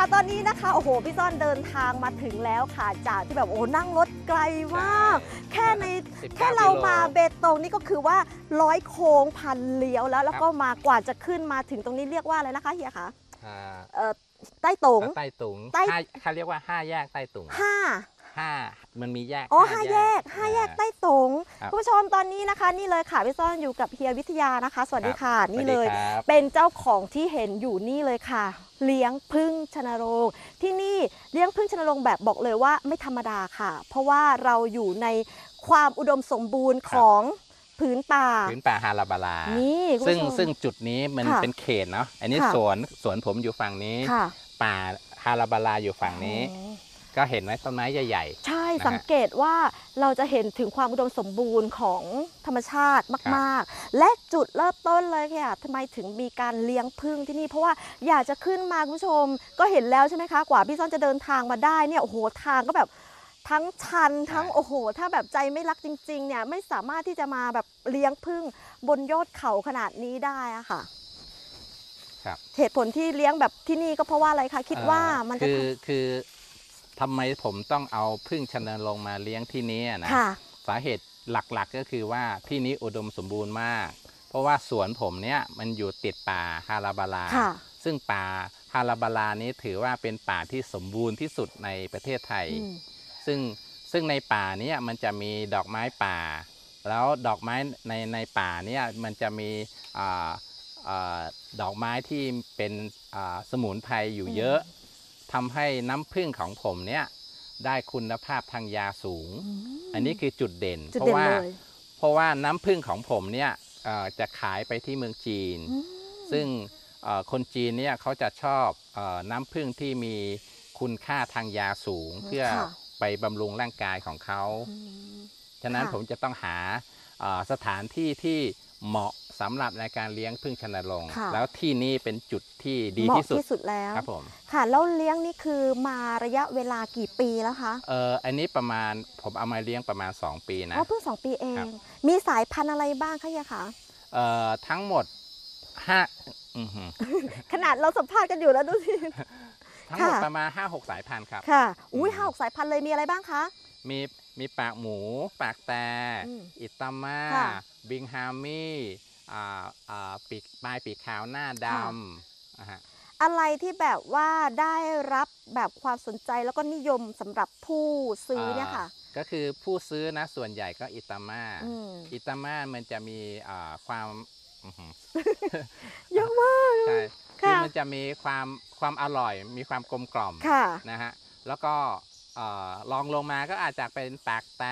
ตอนนี้นะคะโอ้โหพี่ซ่อนเดินทางมาถึงแล้วค่ะจากที่แบบโอ้นั่งรถไกลมากแค่เรามาเบตงนี่ก็คือว่า100 โค้งพันเลี้ยวแล้วก็มากว่าจะขึ้นมาถึงตรงนี้เรียกว่าอะไรนะคะเฮียคะใต้ตงเขาเรียกว่า5 แยกใต้ตุง5มันมีแยก 5 แยกใต้ตงคุณผู้ชมตอนนี้นะคะนี่เลยค่ะพี่ซ่อนอยู่กับเฮียวิทยานะคะสวัสดีค่ะนี่เลยเป็นเจ้าของที่เห็นอยู่นี่เลยค่ะเลี้ยงผึ้งชนโรงที่นี่เลี้ยงผึ้งชนโรงแบบบอกเลยว่าไม่ธรรมดาค่ะเพราะว่าเราอยู่ในความอุดมสมบูรณ์ของพื้นป่าฮาราบารานี่ซึ่งจุดนี้มันเป็นเขตเนาะอันนี้สวนผมอยู่ฝั่งนี้ป่าฮาราบาราอยู่ฝั่งนี้ก็เห็นไหมต้นไม้ใหญ่ๆใช่สังเกตว่าเราจะเห็นถึงความอุดมสมบูรณ์ของธรรมชาติมากๆและจุดเริ่มต้นเลยค่ะทำไมถึงมีการเลี้ยงผึ้งที่นี่เพราะว่าอยากจะขึ้นมาคุณผู้ชมก็เห็นแล้วใช่ไหมคะกว่าพี่ซ่อนจะเดินทางมาได้เนี่ยโอ้โหทางก็แบบทั้งชันทั้งโอ้โหถ้าแบบใจไม่รักจริงๆเนี่ยไม่สามารถที่จะมาแบบเลี้ยงผึ้งบนยอดเขาขนาดนี้ได้อะค่ะเหตุผลที่เลี้ยงแบบที่นี่ก็เพราะว่าอะไรคะคิดว่ามันจะคือทำไมผมต้องเอาผึ้งชนโรงมาเลี้ยงที่นี้นะสาเหตุหลักๆก็คือว่าที่นี้อุดมสมบูรณ์มากเพราะว่าสวนผมเนี่ยมันอยู่ติดป่าฮาราบาราซึ่งป่าฮาราบารานี้ถือว่าเป็นป่าที่สมบูรณ์ที่สุดในประเทศไทยซึ่งในป่านี้มันจะมีดอกไม้ป่าแล้วดอกไม้ในป่านี้มันจะมีดอกไม้ที่เป็นสมุนไพรอยู่เยอะทำให้น้ำผึ้งของผมเนี่ยได้คุณภาพทางยาสูงอันนี้คือจุดเด่นเพราะว่าน้ำผึ้งของผมเนี่ยจะขายไปที่เมืองจีนซึ่งคนจีนเนี่ยเขาจะชอบน้ำผึ้งที่มีคุณค่าทางยาสูงเพื่อไปบำรุงร่างกายของเขาฉะนั้นผมจะต้องหาสถานที่ที่เหมาะสำหรับในการเลี้ยงผึ้งชนโรงแล้วที่นี่เป็นจุดที่ดีที่สุดแล้วครับผมค่ะแล้วเลี้ยงนี่คือมาระยะเวลากี่ปีแล้วคะอันนี้ประมาณผมเอามาเลี้ยงประมาณ2 ปีนะเพิ่ง2 ปีเองมีสายพันธุ์อะไรบ้างคะเฮียคะทั้งหมดขนาดเราสัมภาษณ์กันอยู่แล้วดูสิทั้งหมดประมาณ5-6 สายพันธุ์ครับค่ะ5-6 สายพันธุ์เลยมีอะไรบ้างคะมีปากหมูปากแตอิตาม่าบิงฮามี่ปลายปีกขาวหน้าดำอะไรที่แบบว่าได้รับแบบความสนใจแล้วก็นิยมสำหรับผู้ซื้อเนี่ยค่ะก็คือผู้ซื้อนะส่วนใหญ่ก็อิตาม่ามันจะมีความเยอะมากใช่คือมันจะมีความอร่อยมีความกลมกล่อมนะฮะแล้วก็ลองลงมาก็อาจจะเป็นปากแต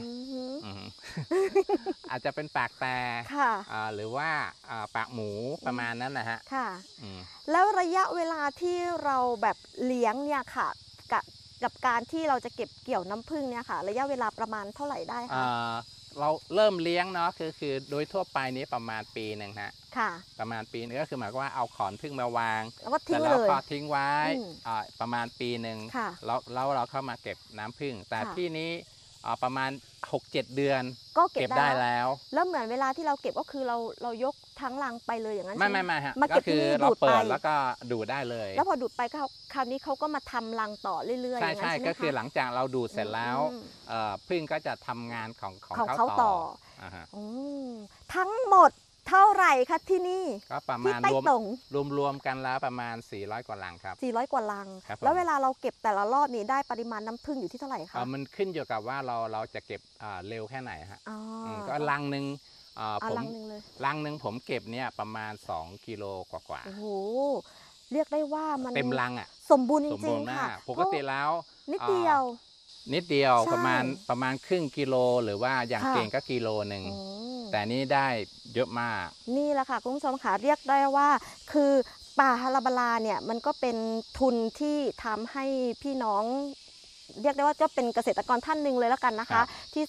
อาจจะเป็นปากแตหรือว่าปากหมูประมาณนั้นนะฮะแล้วระยะเวลาที่เราแบบเลี้ยงเนี่ยค่ะกับการที่เราจะเก็บเกี่ยวน้ำผึ้งเนี่ยค่ะระยะเวลาประมาณเท่าไหร่ได้คะเราเริ่มเลี้ยงเนาะคือโดยทั่วไปนี้ประมาณปีหนึ่งฮะประมาณปีนึงก็คือหมายความว่าเอาขอนผึ้งมาวางแล้วก็ทิ้งไว้ประมาณปีหนึ่งแล้วเราเข้ามาเก็บน้ำผึ้งแต่ที่นี้ประมาณ 6-7 เดือนก็เก็บได้แล้วเหมือนเวลาที่เราเก็บก็คือเรายกทั้งลังไปเลยอย่างนั้นไม่ฮะก็คือเราเปิดแล้วก็ดูดได้เลยแล้วพอดูดไปคราวนี้เขาก็มาทำรังต่อเรื่อยๆใช่ก็คือหลังจากเราดูดเสร็จแล้วผึ้งก็จะทำงานของเขาต่อทั้งหมดเท่าไหร่คะที่นี่ก็ประมาณรวมกันแล้วประมาณ400 กว่าลังครับ 400 กว่าลังแล้วเวลาเราเก็บแต่ละรอบนี้ได้ปริมาณน้ำผึ้งอยู่ที่เท่าไหร่คะมันขึ้นอยู่กับว่าเราจะเก็บเร็วแค่ไหนฮะก็ลังหนึ่งผมเก็บเนี่ยประมาณ2 กิโลกว่าโอ้โหเรียกได้ว่ามันเต็มลังอ่ะสมบูรณ์จริงๆค่ะปกติแล้วนิดเดียวประมาณครึ่งกิโลหรือว่าอย่างเก่งก็กิโลหนึ่งแต่นี่ได้เยอะมากนี่แหละค่ะคุณผู้ชมค่ะเรียกได้ว่าคือป่าฮาราบาราเนี่ยมันก็เป็นทุนที่ทำให้พี่น้องเรียกได้ว่าก็เป็นเกษตรกรท่านหนึ่งเลยแล้วกันนะคะที่